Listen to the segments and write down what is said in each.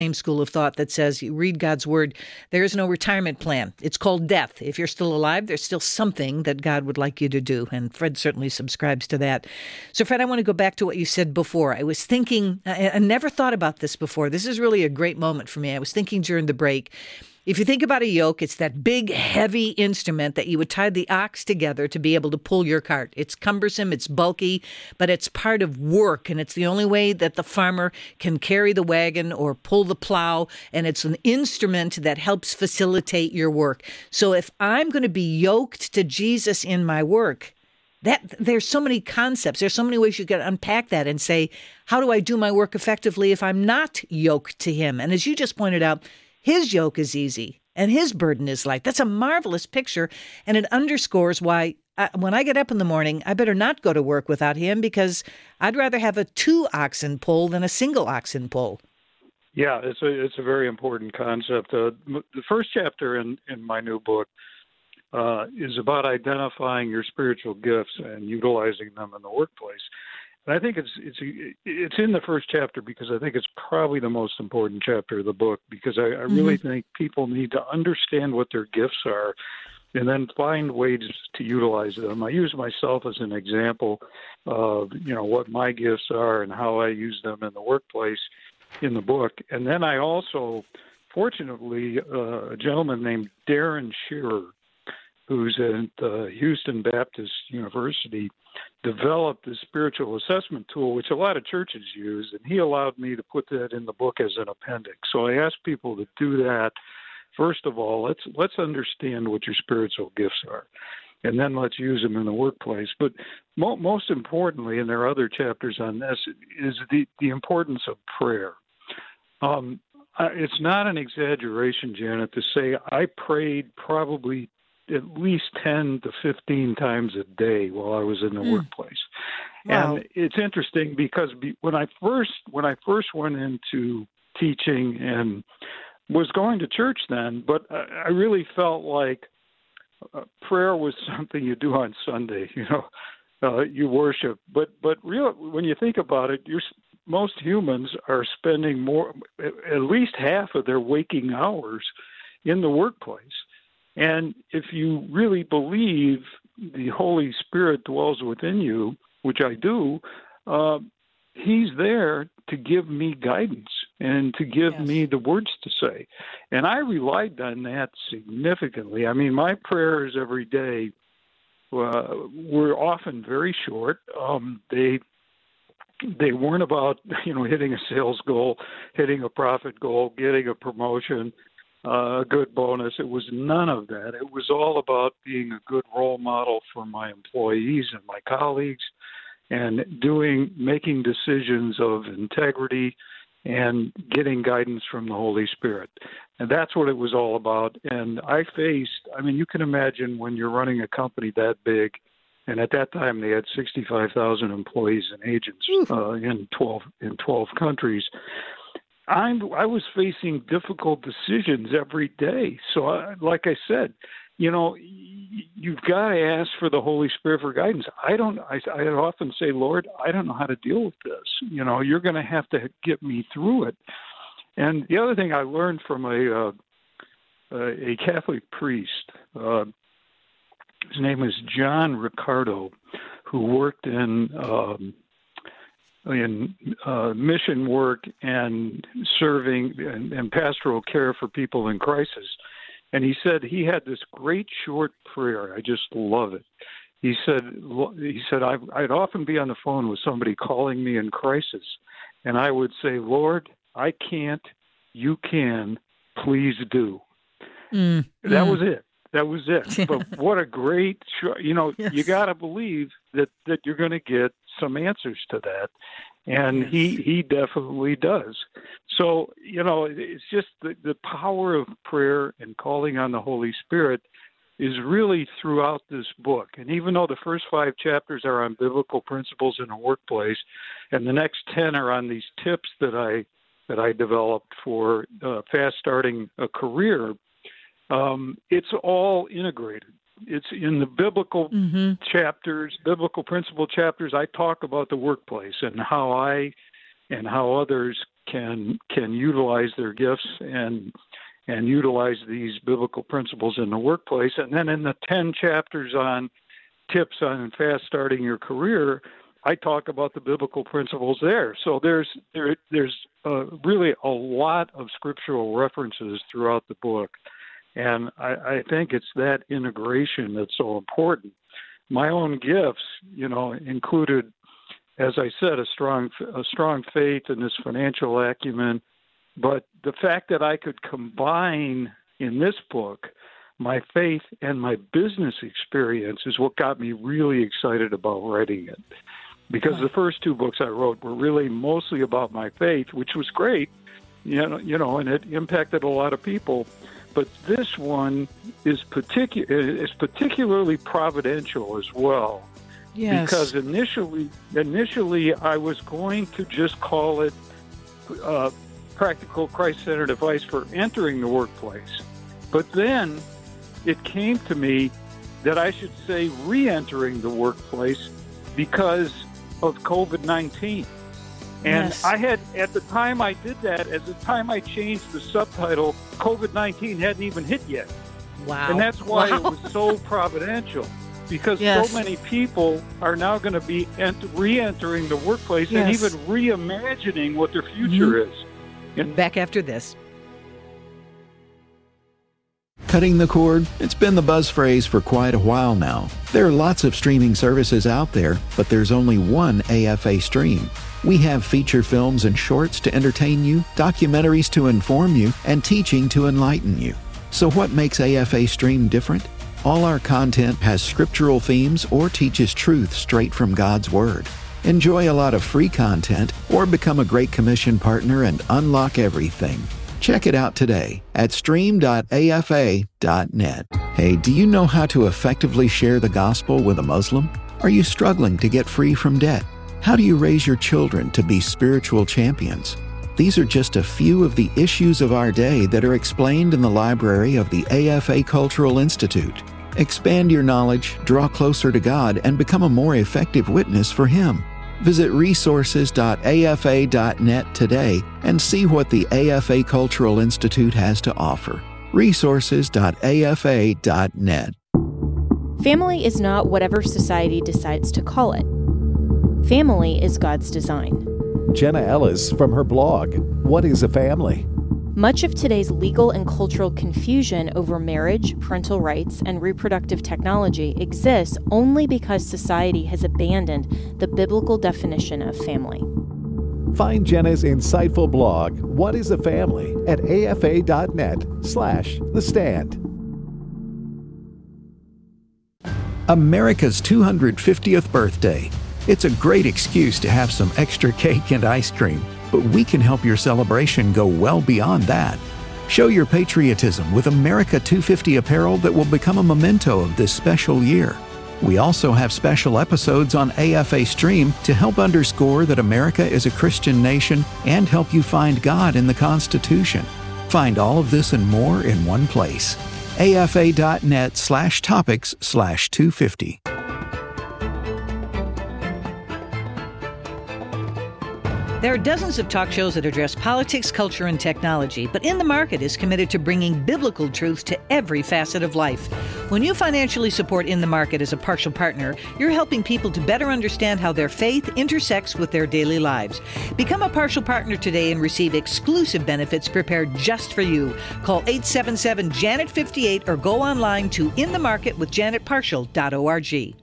same school of thought that says you read God's word, there is no retirement plan. It's called death. If you're still alive, there's still something that God would like you to do. And Fred certainly subscribes to that. So, Fred, I want to go back to what you said before. I was thinking, I never thought about this before. This is really a great moment for me. I was thinking during the break, if you think about a yoke, it's that big, heavy instrument that you would tie the ox together to be able to pull your cart. It's cumbersome, it's bulky, but it's part of work, and it's the only way that the farmer can carry the wagon or pull the plow, and it's an instrument that helps facilitate your work. So if I'm going to be yoked to Jesus in my work, there's so many concepts. There's so many ways you can unpack that and say, how do I do my work effectively if I'm not yoked to him? And as you just pointed out, his yoke is easy and his burden is light. That's a marvelous picture, and it underscores why when I get up in the morning, I better not go to work without him, because I'd rather have a 2 oxen pull than a single oxen pull. Yeah, it's a very important concept. The first chapter in my new book is about identifying your spiritual gifts and utilizing them in the workplace. And I think it's in the first chapter because I think it's probably the most important chapter of the book, because I really think people need to understand what their gifts are and then find ways to utilize them. I use myself as an example of, what my gifts are and how I use them in the workplace in the book. And then I also, fortunately, a gentleman named Darren Shearer, who's at Houston Baptist University, developed this spiritual assessment tool, which a lot of churches use, and he allowed me to put that in the book as an appendix. So I ask people to do that. First of all, let's understand what your spiritual gifts are, and then let's use them in the workplace. But most importantly, and there are other chapters on this, is the importance of prayer. It's not an exaggeration, Janet, to say I prayed probably at least 10 to 15 times a day while I was in the workplace. Wow. And it's interesting because when I first went into teaching and was going to church then, but I really felt like prayer was something you do on Sunday, you worship. But when you think about it, most humans are spending at least half of their waking hours in the workplace. And if you really believe the Holy Spirit dwells within you, which I do, he's there to give me guidance and to give me the words to say. And I relied on that significantly. I mean, my prayers every day were often very short. They weren't about, hitting a sales goal, hitting a profit goal, getting a promotion, a good bonus. It was none of that. It was all about being a good role model for my employees and my colleagues, and making decisions of integrity and getting guidance from the Holy Spirit. And that's what it was all about. And you can imagine when you're running a company that big, and at that time they had 65,000 employees and agents in 12 countries. I was facing difficult decisions every day. So, like I said, you've got to ask for the Holy Spirit for guidance. I often say, Lord, I don't know how to deal with this. You're going to have to get me through it. And the other thing I learned from a Catholic priest, his name is John Ricardo, who worked in mission work and serving and pastoral care for people in crisis. And he said he had this great short prayer. I just love it. He said I'd often be on the phone with somebody calling me in crisis, and I would say, Lord, I can't, you can, please do. That was it. That was it. But what a great, you got to believe that you're going to get some answers to that. And he definitely does. So, it's just the power of prayer and calling on the Holy Spirit is really throughout this book. And even though the first 5 chapters are on biblical principles in a workplace, and the next 10 are on these tips that I developed for fast starting a career, it's all integrated. It's in the biblical chapters, biblical principle chapters. I talk about the workplace and how I and how others can utilize their gifts and utilize these biblical principles in the workplace. And then in the 10 chapters on tips on fast starting your career, I talk about the biblical principles there. So there's really a lot of scriptural references throughout the book, and I think it's that integration that's so important. My own gifts, included, as I said, a strong faith and this financial acumen, but the fact that I could combine in this book my faith and my business experience is what got me really excited about writing it. Because the first two books I wrote were really mostly about my faith, which was great, and it impacted a lot of people. But this one is particularly providential as well. Yes. Because initially I was going to just call it practical Christ-centered advice for entering the workplace. But then it came to me that I should say re-entering the workplace because of COVID-19. And Yes. I had, at the time I did that, at the time I changed the subtitle, COVID-19 hadn't even hit yet. Wow. And that's why Wow. it was so providential, because Yes. so many people are now going to be re-entering the workplace and Yes. even reimagining what their future is. And Back after this. Cutting the cord? It's been the buzz phrase for quite a while now. There are lots of streaming services out there, but there's only one AFA stream. We have feature films and shorts to entertain you, documentaries to inform you, and teaching to enlighten you. So what makes AFA Stream different? All our content has scriptural themes or teaches truth straight from God's Word. Enjoy a lot of free content or become a Great Commission partner and unlock everything. Check it out today at stream.afa.net. Hey, do you know how to effectively share the gospel with a Muslim? Are you struggling to get free from debt? How do you raise your children to be spiritual champions? These are just a few of the issues of our day that are explained in the library of the AFA Cultural Institute. Expand your knowledge, draw closer to God, and become a more effective witness for Him. Visit resources.afa.net today and see what the AFA Cultural Institute has to offer. Resources.afa.net. Family is not whatever society decides to call it. Family is God's design. Jenna Ellis from her blog, What is a Family? Much of today's legal and cultural confusion over marriage, parental rights, and reproductive technology exists only because society has abandoned the biblical definition of family. Find Jenna's insightful blog, What is a Family, at afa.net/The Stand. America's 250th birthday. It's a great excuse to have some extra cake and ice cream, but we can help your celebration go well beyond that. Show your patriotism with America 250 apparel that will become a memento of this special year. We also have special episodes on AFA Stream to help underscore that America is a Christian nation and help you find God in the Constitution. Find all of this and more in one place. afa.net/topics/250. There are dozens of talk shows that address politics, culture, and technology, but In the Market is committed to bringing biblical truth to every facet of life. When you financially support In the Market as a partial partner, you're helping people to better understand how their faith intersects with their daily lives. Become a partial partner today and receive exclusive benefits prepared just for you. Call 877-JANET-58 or go online to inthemarketwithjanetpartial.org.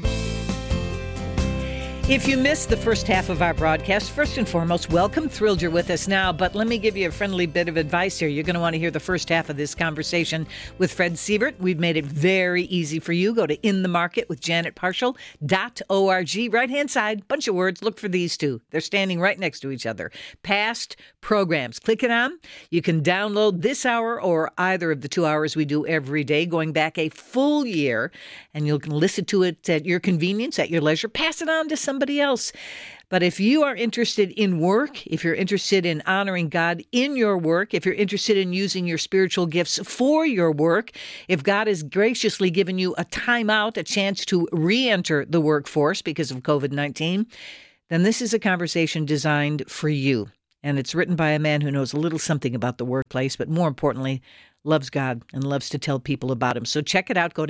If you missed the first half of our broadcast, first and foremost, welcome. Thrilled you're with us now, but let me give you a friendly bit of advice here. You're going to want to hear the first half of this conversation with Fred Sievert. We've made it very easy for you. Go to inthemarketwithjanetpartial.org. Right-hand side, bunch of words. Look for these two. They're standing right next to each other. Past programs. Click it on. You can download this hour or either of the 2 hours we do every day, going back a full year, and you can listen to it at your convenience, at your leisure. Pass it on to somebody else. But if you are interested in work, if you're interested in honoring God in your work, if you're interested in using your spiritual gifts for your work, if God has graciously given you a time out, a chance to re-enter the workforce because of COVID-19, then this is a conversation designed for you. And it's written by a man who knows a little something about the workplace, but more importantly, loves God and loves to tell people about him. So check it out. Go to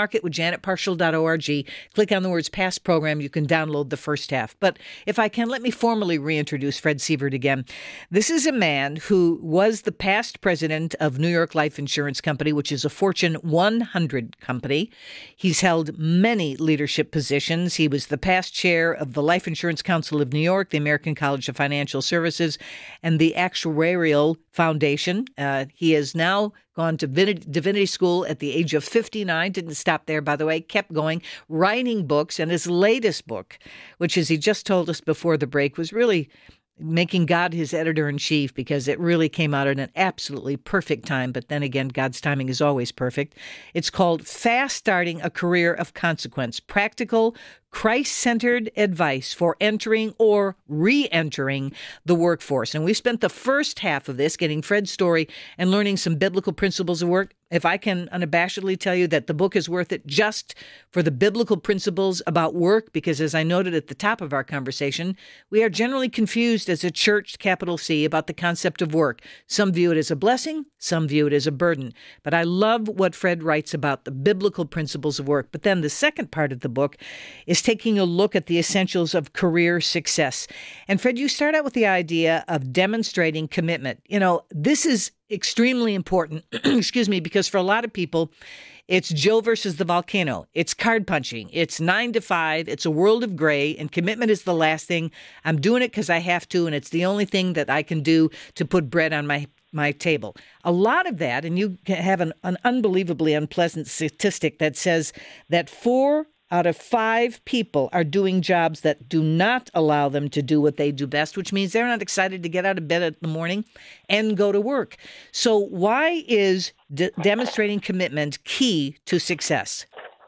inthemarketwithjanetparshall.org. Click on the words past program. You can download the first half. But if I can, let me formally reintroduce Fred Sievert again. This is a man who was the past president of New York Life Insurance Company, which is a Fortune 100 company. He's held many leadership positions. He was the past chair of the Life Insurance Council of New York, the American College of Financial Services, and the Actuarial Foundation. He has now gone to divinity school at the age of 59, didn't stop there, by the way, kept going, writing books. And his latest book, which, as he just told us before the break, was really making God his editor-in-chief, because it really came out at an absolutely perfect time. But then again, God's timing is always perfect. It's called Fast Starting a Career of Consequence, Practical, Christ-centered advice for entering or re-entering the workforce. And we spent the first half of this getting Fred's story and learning some biblical principles of work. If I can unabashedly tell you that the book is worth it just for the biblical principles about work, because as I noted at the top of our conversation, we are generally confused as a church, capital C, about the concept of work. Some view it as a blessing, some view it as a burden. But I love what Fred writes about the biblical principles of work. But then the second part of the book is taking a look at the essentials of career success. And Fred, you start out with the idea of demonstrating commitment. You know, this is extremely important, excuse me, because for a lot of people, it's Joe versus the volcano. It's card punching. It's 9 to 5. It's a world of gray, and commitment is the last thing. I'm doing it because I have to, and it's the only thing that I can do to put bread on my table. A lot of that, and you have an unbelievably unpleasant statistic that says that 4 out of 5 people are doing jobs that do not allow them to do what they do best, which means they're not excited to get out of bed in the morning and go to work. So why is demonstrating commitment key to success?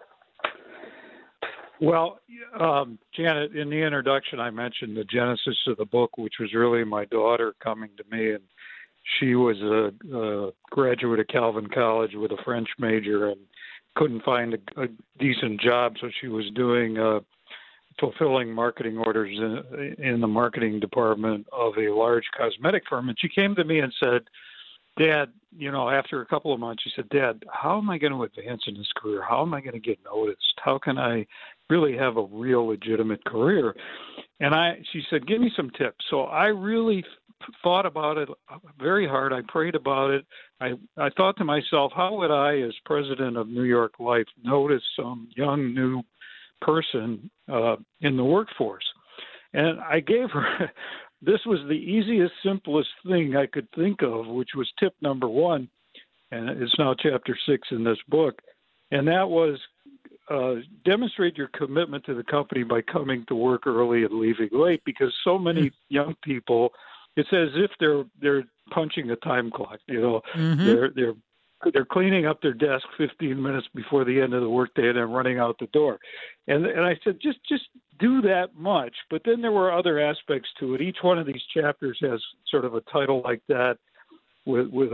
Well, Janet, in the introduction, I mentioned the genesis of the book, which was really my daughter coming to me, and she was a graduate of Calvin College with a French major and couldn't find a decent job, so she was doing fulfilling marketing orders in the marketing department of a large cosmetic firm. And she came to me and said, Dad, you know, after a couple of months, she said, Dad, how am I going to advance in this career? How am I going to get noticed? How can I really have a real legitimate career? And she said, give me some tips. So I really thought about it very hard. I prayed about it. I thought to myself, how would I, as president of New York Life, notice some young new person in the workforce? And I gave her, this was the easiest, simplest thing I could think of, which was tip number 1, and it's now chapter 6 in this book, and that was demonstrate your commitment to the company by coming to work early and leaving late, because so many young people, it's as if they're punching a time clock. You know, they're cleaning up their desk 15 minutes before the end of the workday and then running out the door. And I said, just do that much. But then there were other aspects to it. Each one of these chapters has sort of a title like that, with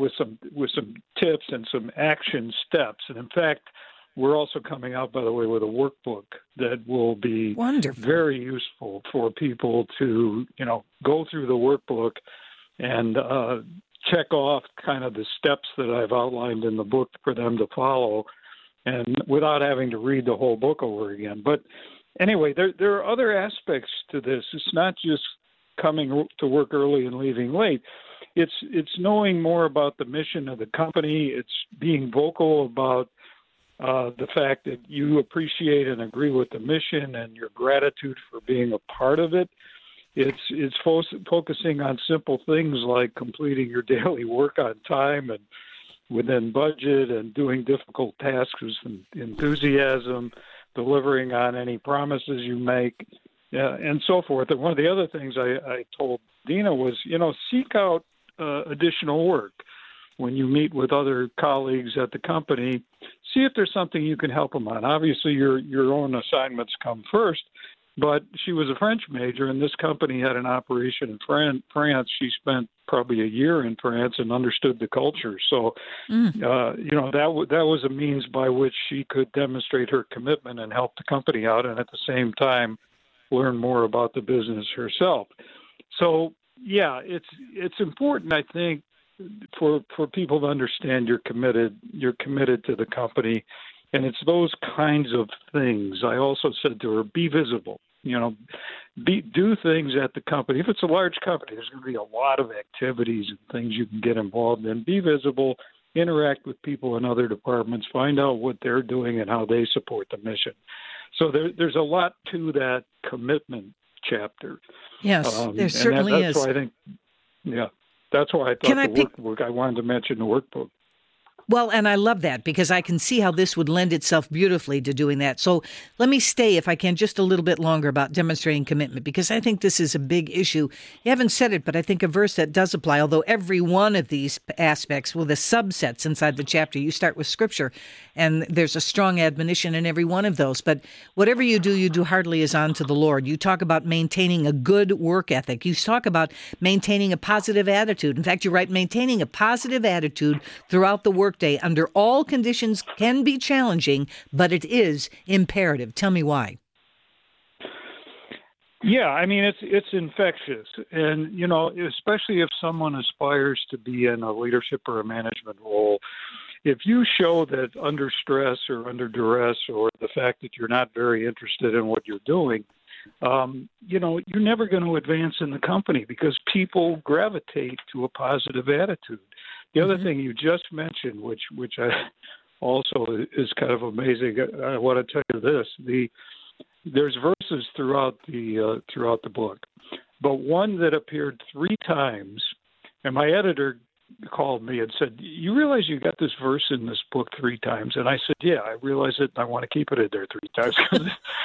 some tips and some action steps. And in fact, we're also coming out, by the way, with a workbook that will be very useful for people to, you know, go through the workbook and check off kind of the steps that I've outlined in the book for them to follow, and without having to read the whole book over again. But anyway, there are other aspects to this. It's not just coming to work early and leaving late. It's knowing more about the mission of the company. It's being vocal about the fact that you appreciate and agree with the mission and your gratitude for being a part of it. It's focusing on simple things like completing your daily work on time and within budget, and doing difficult tasks with enthusiasm, delivering on any promises you make, and so forth. And one of the other things I told Dina was, you know, seek out additional work. When you meet with other colleagues at the company, see if there's something you can help them on. Obviously, your own assignments come first, but she was a French major, and this company had an operation in France. She spent probably a year in France and understood the culture. So, you know, that was a means by which she could demonstrate her commitment and help the company out, and at the same time learn more about the business herself. So yeah, it's important, I think, for people to understand you're committed to the company, and it's those kinds of things. I also said to her, be visible. Do things at the company. If it's a large company, there's going to be a lot of activities and things you can get involved in. Be visible, interact with people in other departments, find out what they're doing and how they support the mission. So there's a lot to that commitment chapter. Yes, there certainly is. That's why I think, that's why I thought workbook. I wanted to mention the workbook. Well, and I love that because I can see how this would lend itself beautifully to doing that. So let me stay, if I can, just a little bit longer about demonstrating commitment, because I think this is a big issue. You haven't said it, but I think a verse that does apply, although every one of these aspects, well, the subsets inside the chapter, you start with Scripture, and there's a strong admonition in every one of those. But whatever you do heartily as unto the Lord. You talk about maintaining a good work ethic. You talk about maintaining a positive attitude. In fact, you write maintaining a positive attitude throughout the workday under all conditions can be challenging, but it is imperative. Tell me why. Yeah, I mean, it's infectious. And, especially if someone aspires to be in a leadership or a management role, if you show that under stress or under duress or the fact that you're not very interested in what you're doing, you're never going to advance in the company because people gravitate to a positive attitude. The other thing you just mentioned, which I also is kind of amazing, I want to tell you this: there's verses throughout the book, but one that appeared 3 times, and my editor called me and said, "You realize you got this verse in this book 3 times?" And I said, "Yeah, I realize it. And I want to keep it in there 3 times because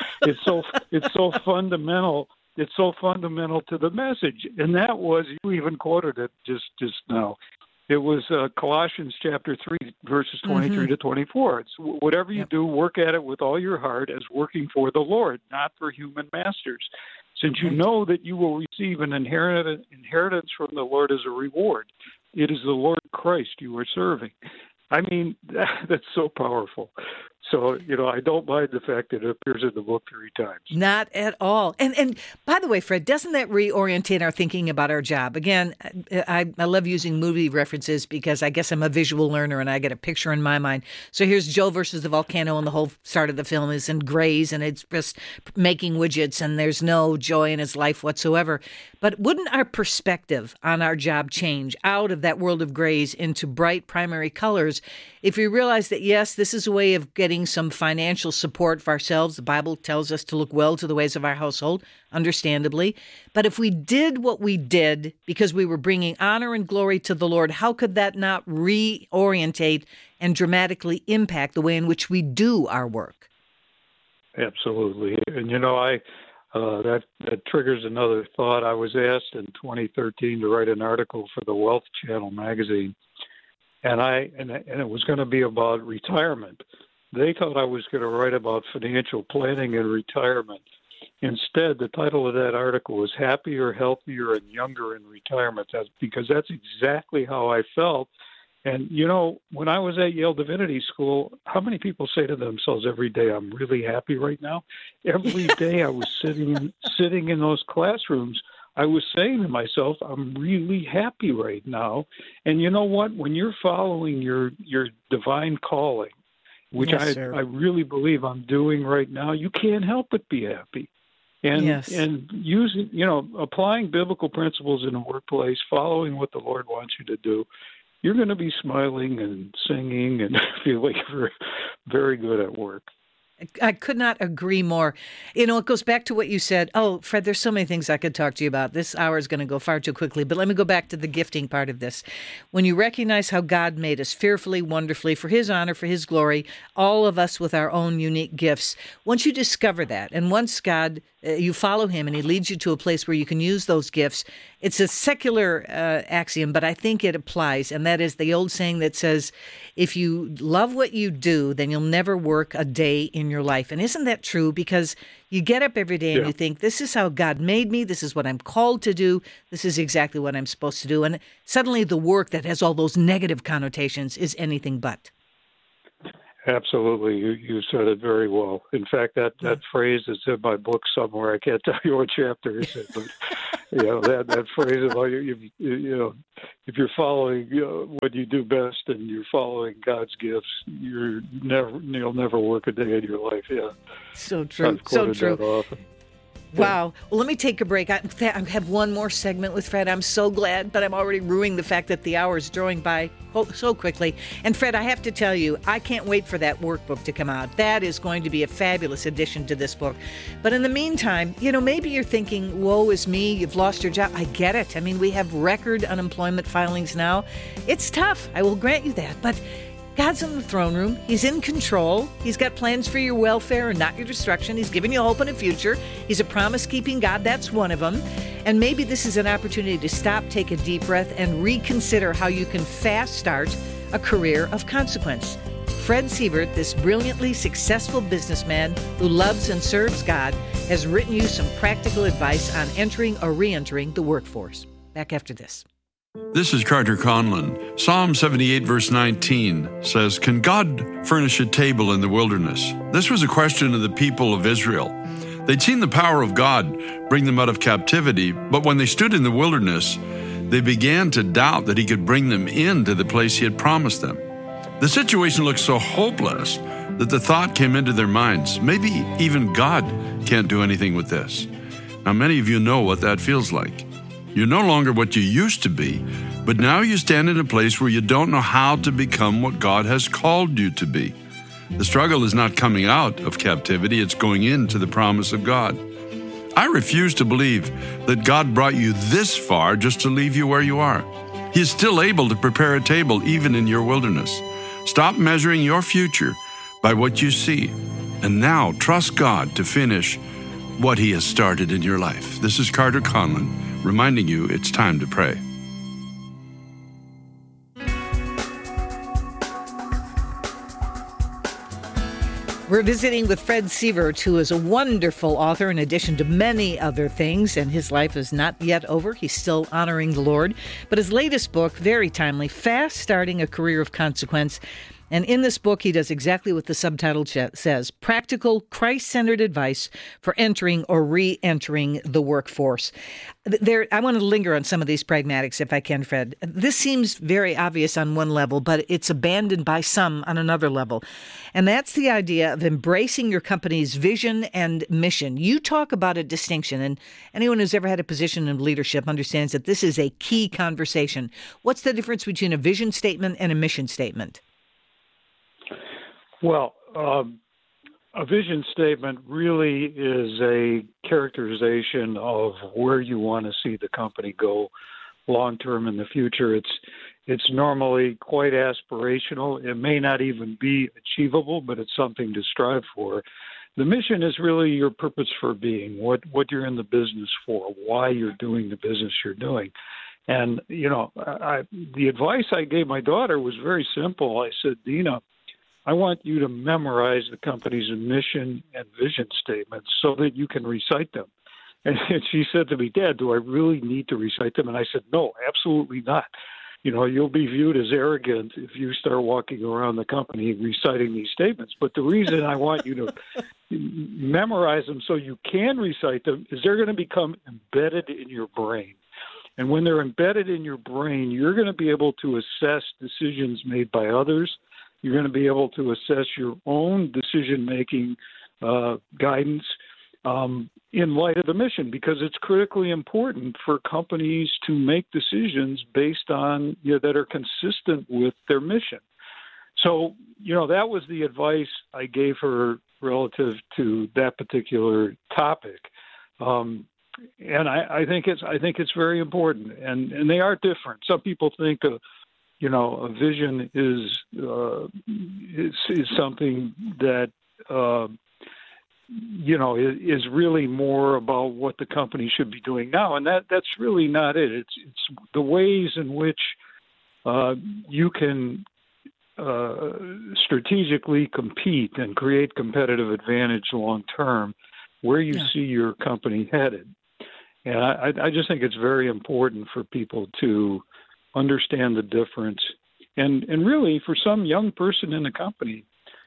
it's so fundamental. It's so fundamental to the message." And that was, you even quoted it just now. It was Colossians chapter 3, verses 23 to 24. It's whatever you do, work at it with all your heart as working for the Lord, not for human masters, since you know that you will receive an inheritance from the Lord as a reward. It is the Lord Christ you are serving. I mean, that's so powerful. So, I don't mind the fact that it appears in the book 3 times. Not at all. And by the way, Fred, doesn't that reorientate our thinking about our job? Again, I love using movie references because I guess I'm a visual learner and I get a picture in my mind. So here's Joe versus the volcano, and the whole start of the film is in grays, and it's just making widgets, and there's no joy in his life whatsoever. But wouldn't our perspective on our job change out of that world of grays into bright primary colors if we realize that, yes, this is a way of getting some financial support for ourselves? The Bible tells us to look well to the ways of our household, understandably. But if we did what we did because we were bringing honor and glory to the Lord, how could that not reorientate and dramatically impact the way in which we do our work? Absolutely. And, that triggers another thought. I was asked in 2013 to write an article for the Wealth Channel magazine, and it was going to be about retirement. They thought I was going to write about financial planning and retirement. Instead, the title of that article was Happier, Healthier, and Younger in Retirement, because that's exactly how I felt. And, when I was at Yale Divinity School, how many people say to themselves every day, "I'm really happy right now"? Every day I was sitting in those classrooms, I was saying to myself, "I'm really happy right now." And you know what? When you're following your divine calling, which yes, I really believe I'm doing right now, you can't help but be happy. And using, applying biblical principles in a workplace, following what the Lord wants you to do, you're going to be smiling and singing and feeling very, very good at work. I could not agree more. It goes back to what you said. Oh, Fred, there's so many things I could talk to you about. This hour is going to go far too quickly, but let me go back to the gifting part of this. When you recognize how God made us fearfully, wonderfully, for His honor, for His glory, all of us with our own unique gifts, once you discover that, and once God, you follow Him and He leads you to a place where you can use those gifts, it's a secular axiom, but I think it applies, and that is the old saying that says, if you love what you do, then you'll never work a day in your life. And isn't that true? Because you get up every day and you think, this is how God made me. This is what I'm called to do. This is exactly what I'm supposed to do. And suddenly the work that has all those negative connotations is anything but. Absolutely. You said it very well. In fact, that phrase is in my book somewhere. I can't tell you what chapter it's in, but that phrase about if you're following what you do best and you're following God's gifts, you'll never work a day in your life. Yeah. So true. I've quoted So true. that often. Wow. Well, let me take a break. I have one more segment with Fred. I'm so glad, but I'm already ruining the fact that the hour is drawing by so quickly. And Fred, I have to tell you, I can't wait for that workbook to come out. That is going to be a fabulous addition to this book. But in the meantime, maybe you're thinking, woe is me, you've lost your job. I get it. I mean, we have record unemployment filings now. It's tough. I will grant you that. But God's in the throne room. He's in control. He's got plans for your welfare and not your destruction. He's giving you hope and a future. He's a promise-keeping God. That's one of them. And maybe this is an opportunity to stop, take a deep breath, and reconsider how you can fast start a career of consequence. Fred Sievert, this brilliantly successful businessman who loves and serves God, has written you some practical advice on entering or re-entering the workforce. Back after this. This is Carter Conlon. Psalm 78 verse 19 says, "Can God furnish a table in the wilderness?" This was a question of the people of Israel. They'd seen the power of God bring them out of captivity, but when they stood in the wilderness, they began to doubt that he could bring them into the place he had promised them. The situation looked so hopeless that the thought came into their minds, maybe even God can't do anything with this. Now, many of you know what that feels like. You're no longer what you used to be, but now you stand in a place where you don't know how to become what God has called you to be. The struggle is not coming out of captivity, it's going into the promise of God. I refuse to believe that God brought you this far just to leave you where you are. He is still able to prepare a table even in your wilderness. Stop measuring your future by what you see, and now trust God to finish what He has started in your life. This is Carter Conlon, reminding you it's time to pray. We're visiting with Fred Sievert, who is a wonderful author in addition to many other things, and his life is not yet over. He's still honoring the Lord. But his latest book, very timely, Fast Starting a Career of Consequence. And in this book, he does exactly what the subtitle says, practical, Christ-centered advice for entering or re-entering the workforce. I want to linger on some of these pragmatics if I can, Fred. This seems very obvious on one level, but it's abandoned by some on another level. And that's the idea of embracing your company's vision and mission. You talk about a distinction, and anyone who's ever had a position in leadership understands that this is a key conversation. What's the difference between a vision statement and a mission statement? Well, a vision statement really is a characterization of where you want to see the company go long term in the future. It's normally quite aspirational. It may not even be achievable, but it's something to strive for. The mission is really your purpose for being, what you're in the business for, why you're doing the business you're doing. And, the advice I gave my daughter was very simple. I said, Dina, I want you to memorize the company's mission and vision statements so that you can recite them. And she said to me, Dad, do I really need to recite them? And I said, no, absolutely not. You'll be viewed as arrogant if you start walking around the company reciting these statements. But the reason I want you to memorize them so you can recite them is they're going to become embedded in your brain. And when they're embedded in your brain, you're going to be able to assess decisions made by others. You're going to be able to assess your own decision-making guidance in light of the mission, because it's critically important for companies to make decisions based on that are consistent with their mission. So, that was the advice I gave her relative to that particular topic, and I think it's very important, and they are different. Some people think a vision is something that is really more about what the company should be doing now, and that's really not it. It's the ways in which you can strategically compete and create competitive advantage long term, where you see your company headed. And I just think it's very important for people to understand the difference. And really, for some young person in the company,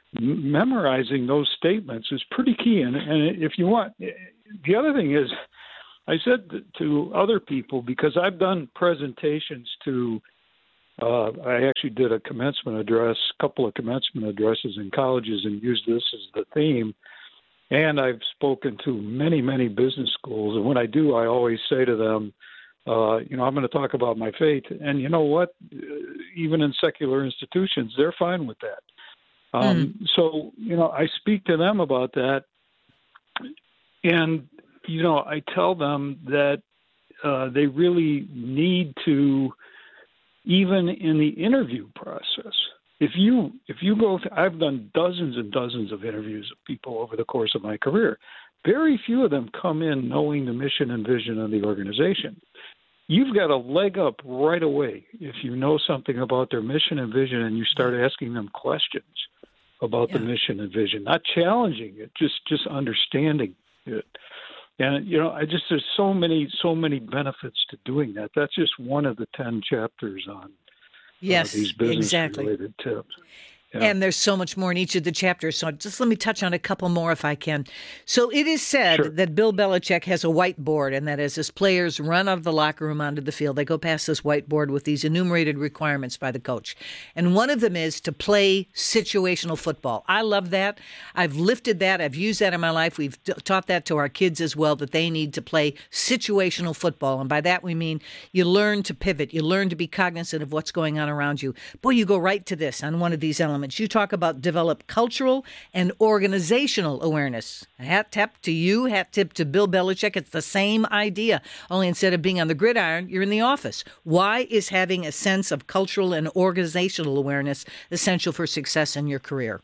memorizing those statements is pretty key. And if you want, the other thing is, I said to other people, because I've done presentations to, I actually did a couple of commencement addresses in colleges and used this as the theme. And I've spoken to many, many business schools. And when I do, I always say to them, I'm going to talk about my faith. And you know what? Even in secular institutions, they're fine with that. So, I speak to them about that. And, I tell them that they really need to, even in the interview process, if you go, I've done dozens and dozens of interviews of people over the course of my career. Very few of them come in knowing the mission and vision of the organization. You've got a leg up right away if you know something about their mission and vision and you start asking them questions about the mission and vision, not challenging it, just understanding it. And, there's so many benefits to doing that. That's just one of the 10 chapters on these business-related tips. Yeah. And there's so much more in each of the chapters. So just let me touch on a couple more if I can. So it is said that Bill Belichick has a whiteboard, and that as his players run out of the locker room onto the field, they go past this whiteboard with these enumerated requirements by the coach. And one of them is to play situational football. I love that. I've lifted that. I've used that in my life. We've taught that to our kids as well, that they need to play situational football. And by that we mean you learn to pivot. You learn to be cognizant of what's going on around you. Boy, you go right to this on one of these elements. You talk about develop cultural and organizational awareness. Hat tip to you, hat tip to Bill Belichick. It's the same idea, only instead of being on the gridiron, you're in the office. Why is having a sense of cultural and organizational awareness essential for success in your career?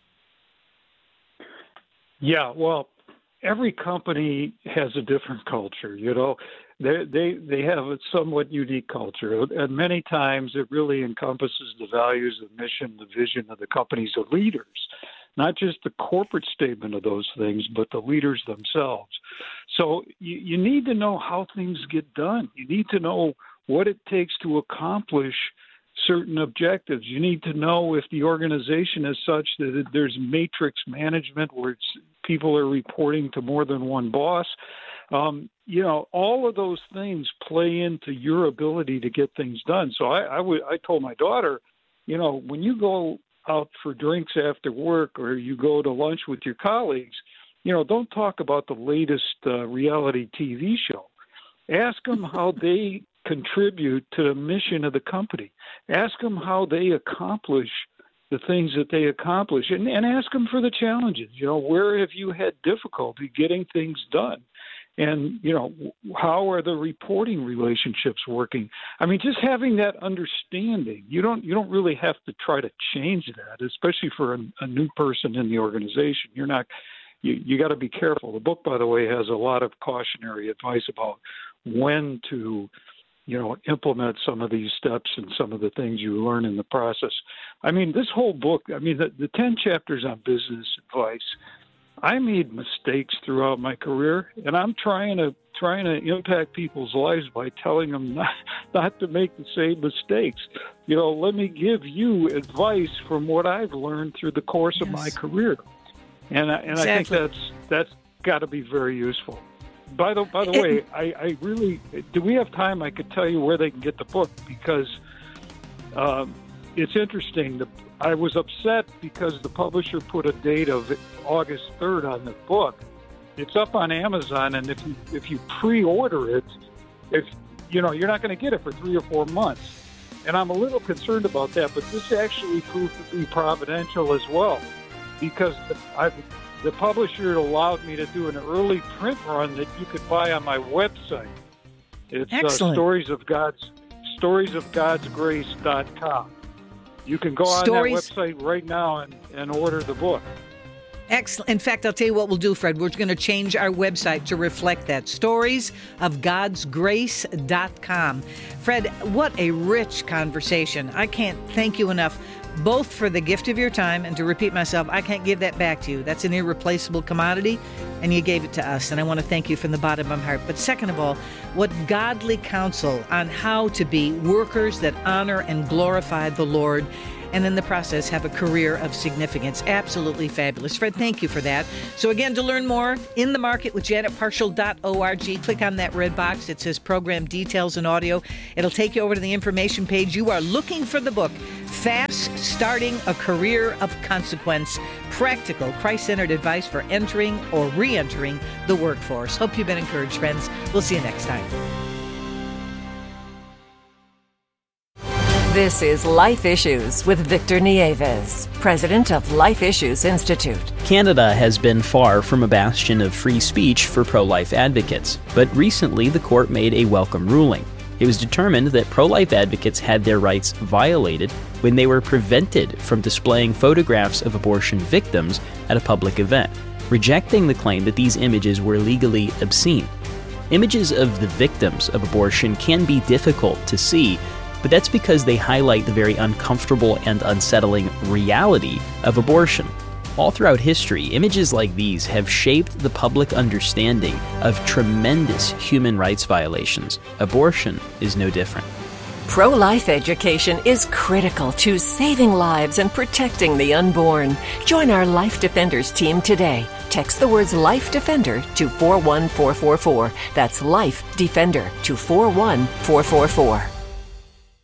Yeah, well, every company has a different culture, They have a somewhat unique culture, and many times it really encompasses the values, the mission, the vision of the company's leaders, not just the corporate statement of those things, but the leaders themselves. So you need to know how things get done. You need to know what it takes to accomplish certain objectives. You need to know if the organization is such that there's matrix management where people are reporting to more than one boss. All of those things play into your ability to get things done. So I told my daughter, when you go out for drinks after work or you go to lunch with your colleagues, don't talk about the latest reality TV show. Ask them how they contribute to the mission of the company. Ask them how they accomplish the things that they accomplish, and ask them for the challenges. Where have you had difficulty getting things done? And, how are the reporting relationships working? I mean, just having that understanding, you don't really have to try to change that, especially for a new person in the organization. You got to be careful. The book, by the way, has a lot of cautionary advice about when to, implement some of these steps and some of the things you learn in the process. I mean, this whole book, the 10 chapters on business advice, I made mistakes throughout my career, and I'm trying to impact people's lives by telling them not to make the same mistakes. Let me give you advice from what I've learned through the course of my career, and exactly. I think that's got to be very useful. By the way, I really do. We have time? I could tell you where they can get the book, because it's interesting. I was upset because the publisher put a date of August 3rd on the book. It's up on Amazon, and if you pre-order it, you're not going to get it for 3 or 4 months. And I'm a little concerned about that, but this actually proved to be providential as well, because the publisher allowed me to do an early print run that you could buy on my website. It's storiesofgodsgrace.com. You can go on that website right now and order the book. Excellent. In fact, I'll tell you what we'll do, Fred. We're going to change our website to reflect that. storiesofgodsgrace.com. Fred, what a rich conversation. I can't thank you enough, both for the gift of your time, and to repeat myself, I can't give that back to you. That's an irreplaceable commodity, and you gave it to us, and I want to thank you from the bottom of my heart. But second of all, what godly counsel on how to be workers that honor and glorify the Lord. and in the process have a career of significance. Absolutely fabulous. Fred, thank you for that. So again, to learn more, In the Market with JanetParshall.org. Click on that red box. It says Program Details and Audio. It'll take you over to the information page. You are looking for the book, Fast Starting a Career of Consequence, Practical Christ-Centered Advice for Entering or Re-entering the Workforce. Hope you've been encouraged, friends. We'll see you next time. This is Life Issues with Victor Nieves, president of Life Issues Institute. Canada has been far from a bastion of free speech for pro-life advocates, but recently the court made a welcome ruling. It was determined that pro-life advocates had their rights violated when they were prevented from displaying photographs of abortion victims at a public event, rejecting the claim that these images were legally obscene. Images of the victims of abortion can be difficult to see, but that's because they highlight the very uncomfortable and unsettling reality of abortion. All throughout history, images like these have shaped the public understanding of tremendous human rights violations. Abortion is no different. Pro-life education is critical to saving lives and protecting the unborn. Join our Life Defenders team today. Text the words Life Defender to 41444. That's Life Defender to 41444.